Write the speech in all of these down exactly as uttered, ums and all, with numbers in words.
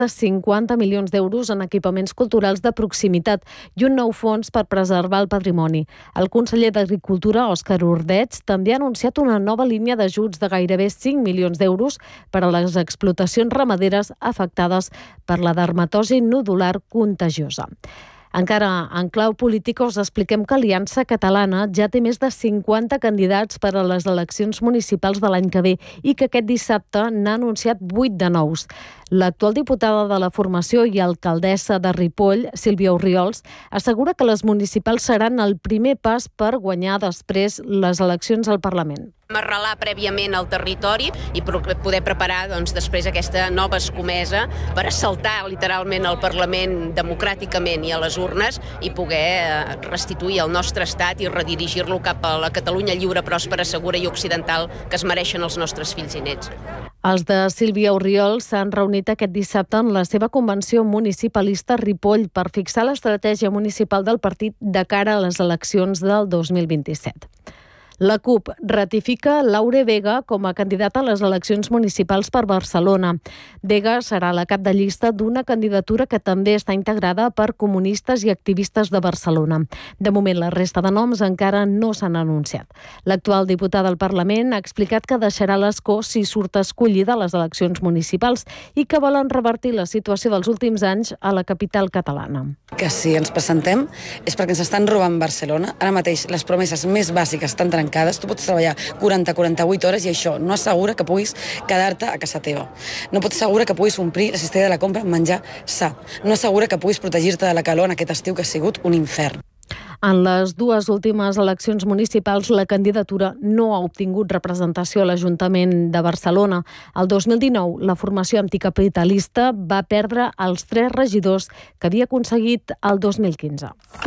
de cinquanta milions d'euros en equipaments culturals de proximitat i un nou fons per preservar el patrimoni. El conseller d'Agricultura, Òscar Ordeig, també ha anunciat una nova línia d'ajuts de gairebé cinc milions d'euros per a les explotacions ramaderes afectades per la dermatosi nodular contagiosa. Encara en clau política us expliquem que Aliança Catalana ja té més de cinquanta candidats per a les eleccions municipals de l'any que ve i que aquest dissabte n'ha anunciat vuit de nous. L'actual diputada de la formació i alcaldessa de Ripoll, Sílvia Orriols, assegura que les municipals seran el primer pas per guanyar després les eleccions al Parlament. Arrelar prèviament el territori i poder preparar doncs, després aquesta nova escomesa per assaltar literalment el Parlament democràticament i a les urnes i poder restituir el nostre estat i redirigir-lo cap a la Catalunya lliure, pròspera, segura i occidental que es mereixen els nostres fills i nets. Els de Sílvia Orriols s'han reunit aquest dissabte en la seva convenció municipalista Ripoll per fixar l'estratègia municipal del partit de cara a les eleccions del dos mil vint-i-set. La CUP ratifica Laure Vega com a candidata a les eleccions municipals per Barcelona. Vega serà la cap de llista d'una candidatura que també està integrada per comunistes i activistes de Barcelona. De moment, la resta de noms encara no s'han anunciat. L'actual diputada al Parlament ha explicat que deixarà l'escó si surt escollida a les eleccions municipals i que volen revertir la situació dels últims anys a la capital catalana. Que si ens presentem és perquè ens estan robant Barcelona. Ara mateix les promeses més bàsiques estan trencades. Tu pots treballar quaranta a quaranta-vuit hores i això no assegura que puguis quedar-te a casa teva. No pots assegurar que puguis omplir la cistella de la compra amb menjar sa. No assegura que puguis protegir-te de la calor en aquest estiu que ha sigut un infern. En les dues últimes eleccions municipals, la candidatura no ha obtingut representació a l'Ajuntament de Barcelona. El dos mil dinou, la formació anticapitalista va perdre els tres regidors que havia aconseguit el dos mil quinze.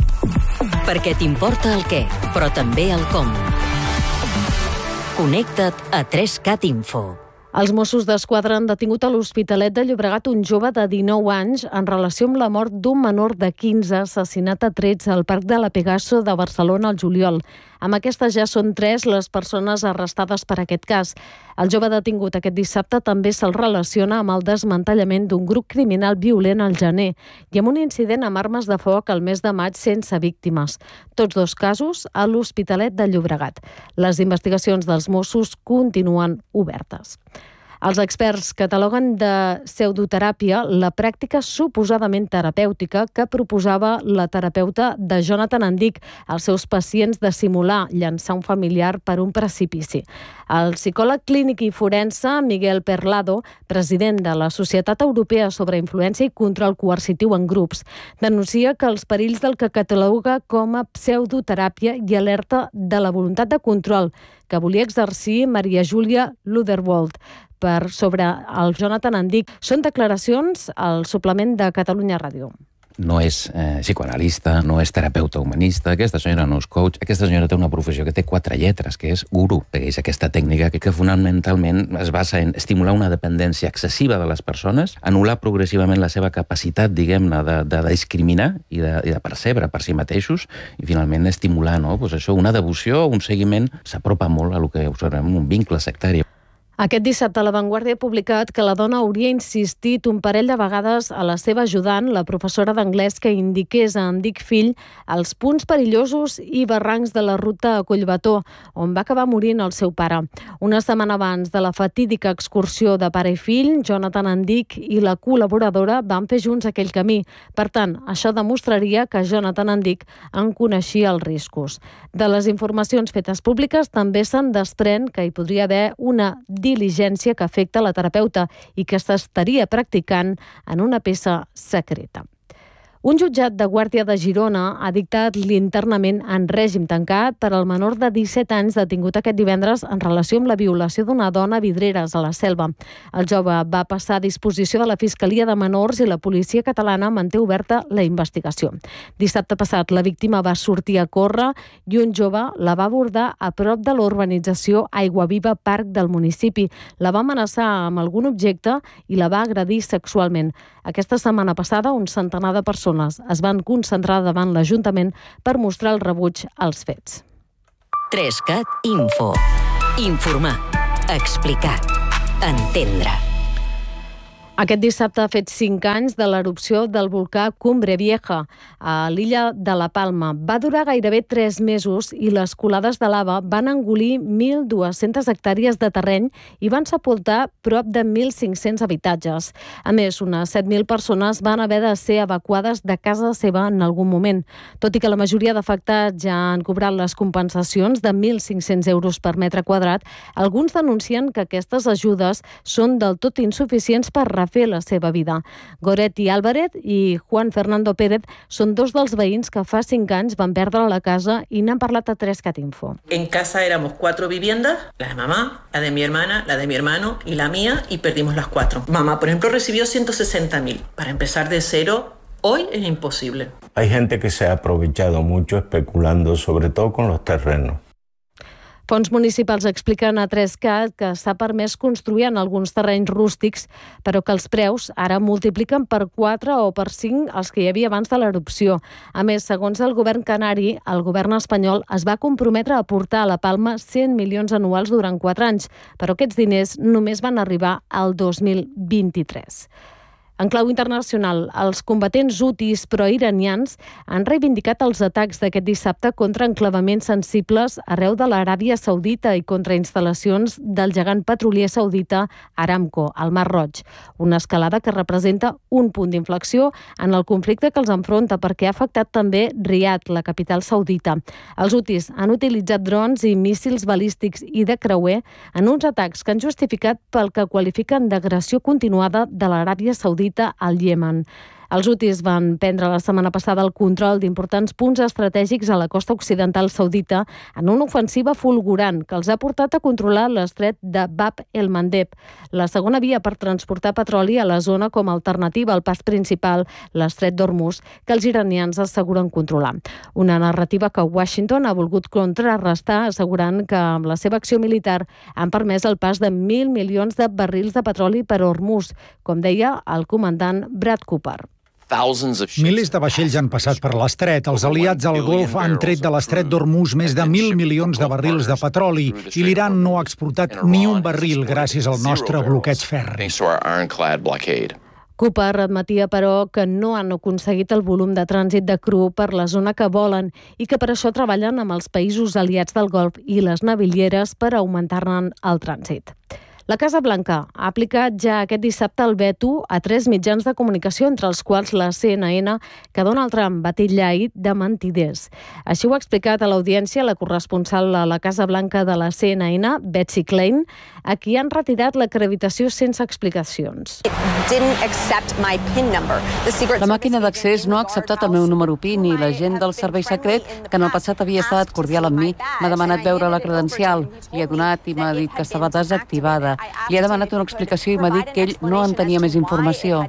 Perquè t'importa el què, però també el com. Connecta't a tres cat Info. Els Mossos d'Esquadra han detingut a l'Hospitalet de Llobregat un jove de dinou anys en relació amb la mort d'un menor de quinze assassinat a trets al Parc de la Pegaso de Barcelona al juliol. Amb aquestes ja són tres les persones arrestades per aquest cas. El jove detingut aquest dissabte també se'l relaciona amb el desmantellament d'un grup criminal violent al gener i amb un incident amb armes de foc al mes de maig sense víctimes. Tots dos casos a l'Hospitalet de Llobregat. Les investigacions dels Mossos continuen obertes. Els experts cataloguen de pseudoteràpia la pràctica suposadament terapèutica que proposava la terapeuta de Jonathan Andic als seus pacients de simular llançar un familiar per un precipici. El psicòleg clínic i forense Miguel Perlado, president de la Societat Europea sobre Influència i Control Coercitiu en Grups, denuncia que els perills del que cataloga com a pseudoteràpia i alerta de la voluntat de control que volia exercir Maria Júlia Luderwold per sobre el Jonathan Andic. Són declaracions al suplement de Catalunya Ràdio. No és eh, psicoanalista, no és terapeuta humanista, aquesta senyora no és coach, aquesta senyora té una professió que té quatre lletres, que és guru, perquè és aquesta tècnica que, que fonamentalment es basa en estimular una dependència excessiva de les persones, anul·lar progressivament la seva capacitat, diguem-ne, de, de discriminar i de, i de percebre per si mateixos, i finalment estimular, no? Pues això, una devoció, un seguiment, s'apropa molt a lo que observem, un vincle sectari. Aquest dissabte La Vanguardia ha publicat que la dona hauria insistit un parell de vegades a la seva ajudant, la professora d'anglès, que indiqués a Andic fill els punts perillosos i barrancs de la ruta a Collbató, on va acabar morint el seu pare. Una setmana abans de la fatídica excursió de pare i fill, Jonathan Andic i la col·laboradora van fer junts aquell camí. Per tant, això demostraria que Jonathan Andic en coneixia els riscos. De les informacions fetes públiques també se'n desprèn que hi podria haver una diligència que afecta la terapeuta i que s'estaria practicant en una peça secreta. Un jutjat de Guàrdia de Girona ha dictat l'internament en règim tancat per al menor de disset anys detingut aquest divendres en relació amb la violació d'una dona a Vidreres, a la Selva. El jove va passar a disposició de la Fiscalia de Menors i la policia catalana manté oberta la investigació. Dissabte passat, la víctima va sortir a córrer i un jove la va abordar a prop de l'urbanització Aiguaviva Parc del municipi. La va amenaçar amb algun objecte i la va agredir sexualment. Aquesta setmana passada, un centenar de persones es van concentrar davant l'Ajuntament per mostrar el rebuig als fets. tres cat Info. Informar, explicar, entendre. Aquest dissabte ha fet cinc anys de l'erupció del volcà Cumbre Vieja a l'illa de la Palma. Va durar gairebé tres mesos i les colades de lava van engolir mil dues-centes hectàrees de terreny i van sepultar prop de mil cinc-cents habitatges. A més, unes set mil persones van haver de ser evacuades de casa seva en algun moment. Tot i que la majoria d'afectats ja han cobrat les compensacions de mil cinc-cents euros per metre quadrat, alguns denuncien que aquestes ajudes són del tot insuficients per fer la seva vida. Goretti Álvarez i Juan Fernando Pérez són dos dels veïns que fa cinc anys van perdre la casa i n'han parlat a tres cat info. En casa éramos cuatro viviendas, la de mamá, la de mi hermana, la de mi hermano y la mía, y perdimos las cuatro. Mamá, por ejemplo, recibió ciento sesenta mil. Para empezar de cero, hoy es imposible. Hay gente que se ha aprovechado mucho especulando, sobre todo con los terrenos. Fons municipals expliquen a tres cat que s'ha permès construir en alguns terrenys rústics, però que els preus ara multipliquen per quatre o per cinc els que hi havia abans de l'erupció. A més, segons el govern canari, el govern espanyol es va comprometre a aportar a la Palma cent milions anuals durant quatre anys, però aquests diners només van arribar al dos mil vint-i-tres. En clau internacional, els combatents hutis pro-iranians han reivindicat els atacs d'aquest dissabte contra enclavaments sensibles arreu de l'Aràbia Saudita i contra instal·lacions del gegant petrolier saudita Aramco, al Mar Roig. Una escalada que representa un punt d'inflexió en el conflicte que els enfronta perquè ha afectat també Riad, la capital saudita. Els hutis han utilitzat drons i míssils balístics i de creuer en uns atacs que han justificat pel que qualifiquen d'agressió continuada de l'Aràbia Saudita al Iemen. Els hutis van prendre la setmana passada el control d'importants punts estratègics a la costa occidental saudita en una ofensiva fulgurant que els ha portat a controlar l'estret de Bab el-Mandeb, la segona via per transportar petroli a la zona com a alternativa al pas principal, l'estret d'Hormuz, que els iranians asseguren controlar. Una narrativa que Washington ha volgut contrarrestar, assegurant que amb la seva acció militar han permès el pas de mil milions de barrils de petroli per Hormuz, com deia el comandant Brad Cooper. Milers de vaixells han passat per l'estret. Els aliats al Golf han tret de l'estret d'Hormuz més de mil milions de barrils de petroli i l'Iran no ha exportat ni un barril gràcies al nostre bloqueig ferri. Cooper admetia, però, que no han aconseguit el volum de trànsit de cru per la zona que volen i que per això treballen amb els països aliats del Golf i les navillieres per augmentar-ne el trànsit. La Casa Blanca ha aplicat ja aquest dissabte el veto a tres mitjans de comunicació, entre els quals la C N N, que Donald Trump va titllar ahir de mentiders. Així ho ha explicat a l'audiència la corresponsal a la Casa Blanca de la C N N, Betsy Klein, a qui han retirat l'acreditació sense explicacions. La màquina d'accés no ha acceptat el meu número P I N i l'agent del servei secret, que en el passat havia estat cordial amb mi, m'ha demanat veure la credencial. Li he donat i m'ha dit que estava desactivada. Li ha demanat una explicació i m'ha dit que ell no en tenia més informació.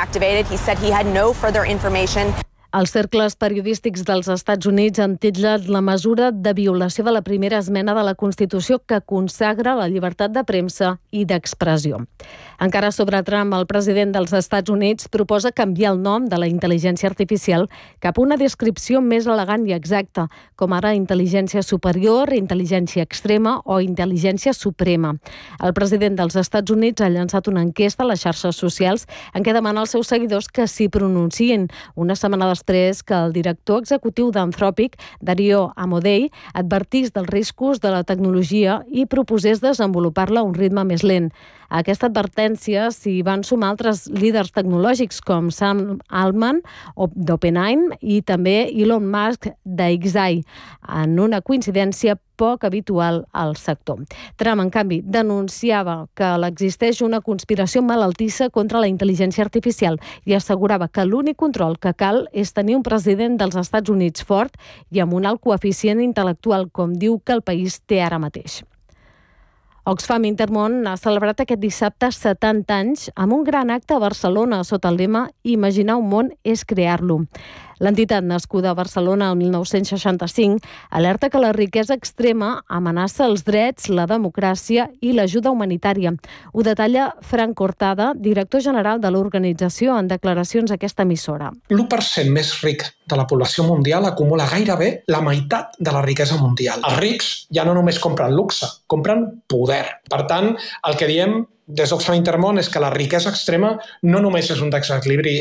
Els cercles periodístics dels Estats Units han titllat la mesura de violació de la primera esmena de la Constitució que consagra la llibertat de premsa i d'expressió. Encara sobre Trump, el president dels Estats Units proposa canviar el nom de la intel·ligència artificial cap a una descripció més elegant i exacta, com ara intel·ligència superior, intel·ligència extrema o intel·ligència suprema. El president dels Estats Units ha llançat una enquesta a les xarxes socials en què demana als seus seguidors que s'hi pronunciïn, una setmana després després que el director executiu d'Anthropic, Dario Amodei, advertís dels riscos de la tecnologia i proposés desenvolupar-la a un ritme més lent. A aquesta advertència s'hi van sumar altres líders tecnològics com Sam Altman d'OpenAI i també Elon Musk d'Xai, en una coincidència poc habitual al sector. Trump, en canvi, denunciava que existeix una conspiració malaltissa contra la intel·ligència artificial i assegurava que l'únic control que cal és tenir un president dels Estats Units fort i amb un alt coeficient intel·lectual, com diu que el país té ara mateix. Oxfam Intermón ha celebrat aquest dissabte setanta anys amb un gran acte a Barcelona sota el lema Imaginar un món és crear-lo. L'entitat nascuda a Barcelona el mil nou-cents seixanta-cinc alerta que la riquesa extrema amenaça els drets, la democràcia i l'ajuda humanitària. Ho detalla Frank Cortada, director general de l'organització, en declaracions a aquesta emissora. L'u per cent més ric de la població mundial acumula gairebé la meitat de la riquesa mundial. Els rics ja no només compren luxe, compren poder. Per tant, el que diem des d'Oxfam Intermón és que la riquesa extrema no només és un desequilibri